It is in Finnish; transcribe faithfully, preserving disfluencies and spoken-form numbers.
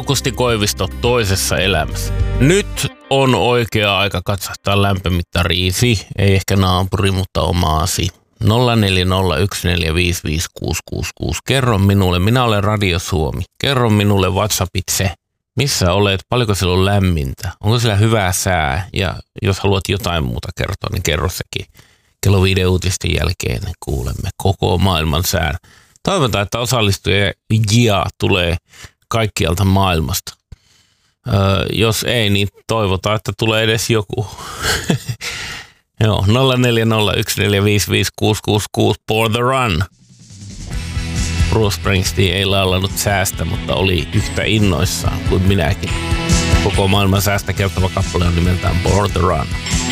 Aukusti Koivisto toisessa elämässä. Nyt on oikea aika katsahtaa lämpömittariisi, ei ehkä naapuri, mutta omaasi. nolla neljä nolla yksi neljä viisi viisi kuusi kuusi kuusi. Kerro minulle, minä olen Radio Suomi. Kerro minulle WhatsAppitse, missä olet, paljonko siellä on lämmintä, onko siellä hyvää sää ja jos haluat jotain muuta kertoa, niin kerro sekin. Kello viiden uutisten jälkeen kuulemme koko maailman sään. Toivotaan, että osallistujia tulee kaikkialta maailmasta. Öö, jos ei, niin toivotaan, että tulee edes joku. Joo, nolla neljä nolla yksi neljä viisi viisi kuusi kuusi kuusi for the run. Bruce Springsteen ei laulannut säästä, mutta oli yhtä innoissaan kuin minäkin. Koko maailman säästä kertova kappale on nimeltään For the Run.